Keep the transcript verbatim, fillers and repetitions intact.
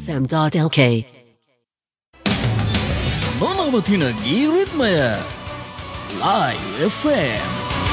m dot l k. නොනවතින ගී රිද්මය Live F M